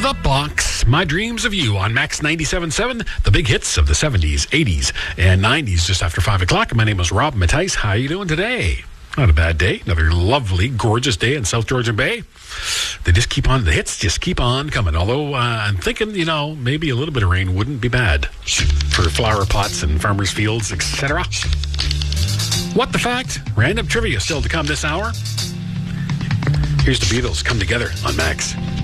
The Box, My Dreams of You on Max 97.7, the big hits of the 70s, 80s, and 90s just after 5 o'clock. My name is Rob Mattice. How are you doing today? Not a bad day. Another lovely, gorgeous day in South Georgian Bay. The hits just keep on coming. Although I'm thinking, maybe a little bit of rain wouldn't be bad for flower pots and farmers' fields, etc. What the fact? Random trivia still to come this hour. Here's the Beatles, Come Together on Max.